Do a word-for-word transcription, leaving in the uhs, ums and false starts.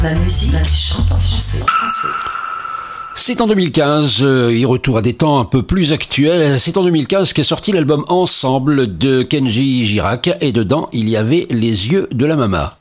Ma musique qui chante en français. C'est en deux mille quinze, euh, et retour à des temps un peu plus actuels, c'est en deux mille quinze qu'est sorti l'album Ensemble de Kenji Girac, et dedans il y avait Les yeux de la Mama.